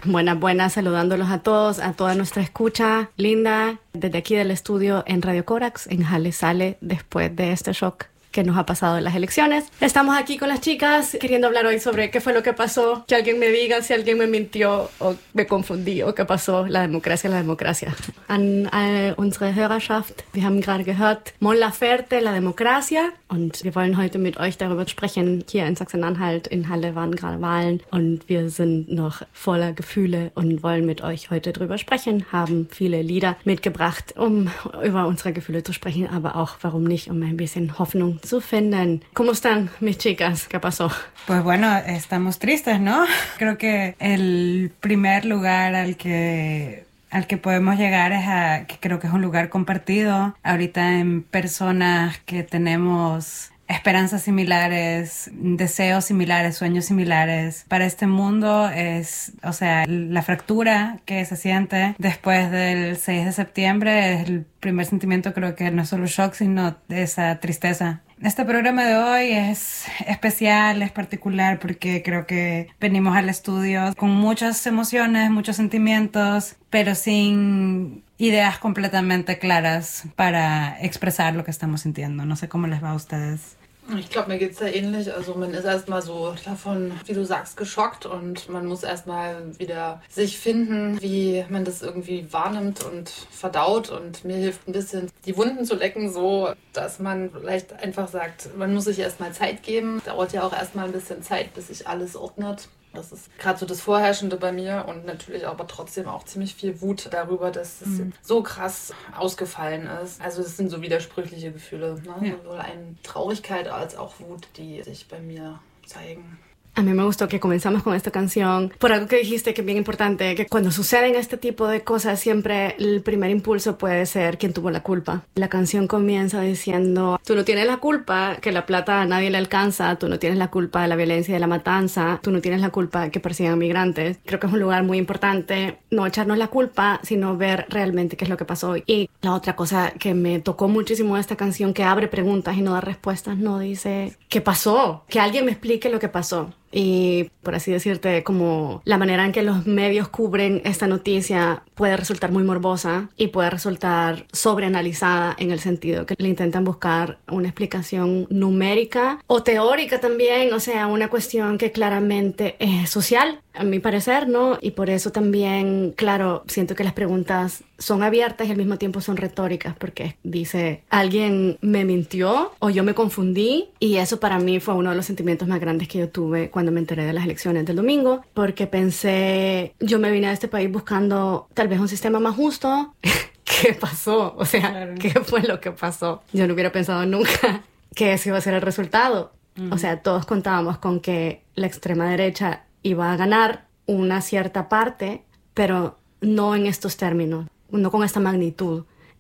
Buenas, buenas, saludándolos a todos, a toda nuestra escucha linda, desde aquí del estudio en Radio Corax, en Jale Sale, después de este shock que nos ha pasado en las elecciones. Estamos aquí con las chicas queriendo hablar hoy sobre qué fue lo que pasó, que alguien me diga si alguien me mintió o me confundí o qué pasó, la democracia. An unsere Hörerschaft, wir haben gerade gehört Mon Laferte, la Demokratia, und wir wollen heute mit euch darüber sprechen. Hier in Sachsen-Anhalt, in Halle waren gerade Wahlen und wir sind noch voller Gefühle und wollen mit euch heute darüber sprechen, haben viele Lieder mitgebracht, um über unsere Gefühle zu sprechen, aber auch, warum nicht, um ein bisschen Hoffnung zu finden. ¿Cómo están, mis chicas? ¿Qué pasó? Pues bueno, estamos tristes, ¿no? Creo que el primer lugar al que podemos llegar que creo que es un lugar compartido ahorita en personas que tenemos esperanzas similares, deseos similares, sueños similares para este mundo es, o sea, la fractura que se siente después del 6 de septiembre es el primer sentimiento, creo que no es solo shock, sino esa tristeza. Este programa de hoy es especial, es particular porque creo que venimos al estudio con muchas emociones, muchos sentimientos, pero sin ideas completamente claras para expresar lo que estamos sintiendo. No sé cómo les va a ustedes. Ich glaube, mir geht's da ähnlich. Also man ist erstmal so davon, wie du sagst, geschockt und man muss erstmal wieder sich finden, wie man das irgendwie wahrnimmt und verdaut, und mir hilft ein bisschen, die Wunden zu lecken, so dass man vielleicht einfach sagt, man muss sich erstmal Zeit geben. Dauert ja auch erstmal ein bisschen Zeit, bis sich alles ordnet. Das ist gerade so das Vorherrschende bei mir, und natürlich aber trotzdem auch ziemlich viel Wut darüber, dass es so krass ausgefallen ist. Also es sind so widersprüchliche Gefühle, ne? Ja. Sowohl eine Traurigkeit als auch Wut, die sich bei mir zeigen. A mí me gustó que comenzamos con esta canción por algo que dijiste que es bien importante, que cuando suceden este tipo de cosas siempre el primer impulso puede ser quién tuvo la culpa. La canción comienza diciendo, tú no tienes la culpa que la plata a nadie le alcanza, tú no tienes la culpa de la violencia y de la matanza, tú no tienes la culpa que persigan migrantes. Creo que es un lugar muy importante no echarnos la culpa, sino ver realmente qué es lo que pasó. Y la otra cosa que me tocó muchísimo de esta canción, que abre preguntas y no da respuestas, no dice ¿qué pasó? Que alguien me explique lo que pasó. Y por así decirte, como la manera en que los medios cubren esta noticia puede resultar muy morbosa y puede resultar sobreanalizada, en el sentido que le intentan buscar una explicación numérica o teórica también, o sea, una cuestión que claramente es social, a mi parecer, ¿no? Y por eso también, claro, siento que las preguntas son abiertas y al mismo tiempo son retóricas, porque dice, ¿alguien me mintió o yo me confundí? Y eso para mí fue uno de los sentimientos más grandes que yo tuve cuando me enteré de las elecciones del domingo, porque pensé, yo me vine a este país buscando tal vez un sistema más justo. ¿Qué pasó? O sea, claro. ¿Qué fue lo que pasó? Yo no hubiera pensado nunca que ese iba a ser el resultado. O sea, todos contábamos con que la extrema derecha iba a ganar una cierta parte, pero no en estos términos, no con esta magnitud.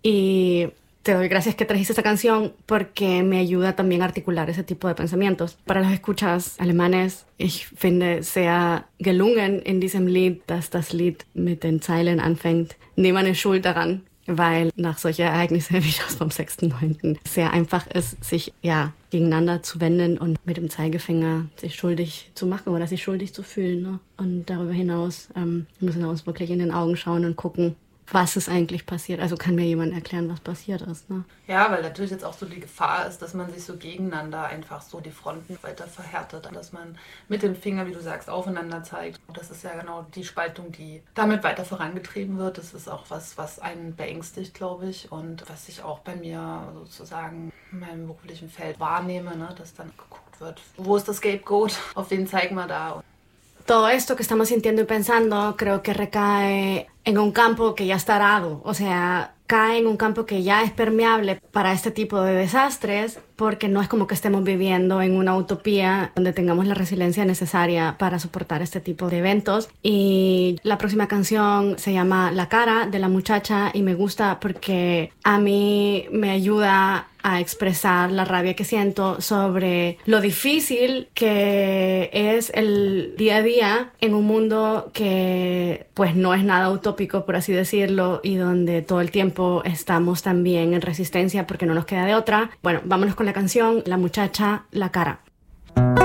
Y te doy gracias que trajiste esta canción porque me ayuda también a articular ese tipo de pensamientos. Para los escuchas alemanes, ich finde sehr gelungen in diesem Lied, dass das Lied mit den Zeilen anfängt. Niemand ist schuld daran, weil nach solchen Ereignissen wie das vom 6.9. sehr einfach ist, sich gegeneinander zu wenden und mit dem Zeigefinger sich schuldig zu machen oder sich schuldig zu fühlen. Ne? Und darüber hinaus müssen wir uns wirklich in den Augen schauen und gucken, was ist eigentlich passiert. Also kann mir jemand erklären, was passiert ist, ne? Ja, weil natürlich jetzt auch so die Gefahr ist, dass man sich so gegeneinander einfach so die Fronten weiter verhärtet, dass man mit dem Finger, wie du sagst, aufeinander zeigt. Das ist ja genau die Spaltung, die damit weiter vorangetrieben wird. Das ist auch was einen beängstigt, glaube ich, und was ich auch bei mir sozusagen in meinem beruflichen Feld wahrnehme, ne? Dass dann geguckt wird, wo ist das Scapegoat, auf wen zeigen wir da. Todo esto que estamos sintiendo y pensando creo que recae en un campo que ya está arado, o sea, cae en un campo que ya es permeable para este tipo de desastres, porque no es como que estemos viviendo en una utopía donde tengamos la resiliencia necesaria para soportar este tipo de eventos. Y la próxima canción se llama La cara, de La Muchacha, y me gusta porque a mí me ayuda a expresar la rabia que siento sobre lo difícil que es el día a día en un mundo que pues no es nada utópico, por así decirlo, y donde todo el tiempo estamos también en resistencia porque no nos queda de otra. Bueno, vámonos con la canción La Muchacha, La cara.